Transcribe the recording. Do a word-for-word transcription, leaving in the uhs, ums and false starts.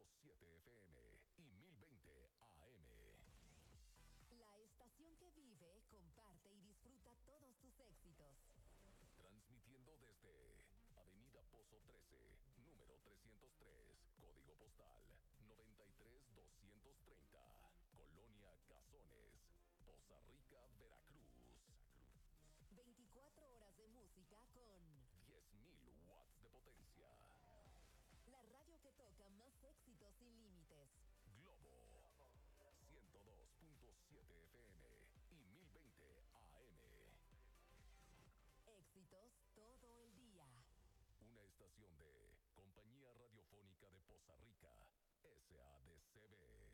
siete F M y mil veinte A M. La estación que vive, comparte y disfruta todos tus éxitos. Transmitiendo desde Avenida Pozo trece, número trescientos tres, código postal noventa y tres doscientos treinta, Colonia Cazones, Poza Rica, Veracruz. veinticuatro horas de música con diez mil watts de potencia. La radio que toca más éxitos sin límites. Globo ciento dos punto siete F M y mil veinte A M. Éxitos todo el día. Una estación de Compañía Radiofónica de Poza Rica, S A D C B.